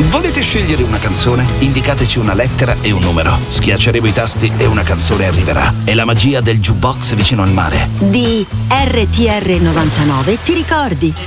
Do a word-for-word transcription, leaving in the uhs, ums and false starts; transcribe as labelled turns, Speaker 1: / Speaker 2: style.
Speaker 1: Volete scegliere una canzone? Indicateci una lettera e un numero. Schiacceremo i tasti e una canzone arriverà. È la magia del jukebox vicino al mare.
Speaker 2: Di R T R novantanove ti ricordi?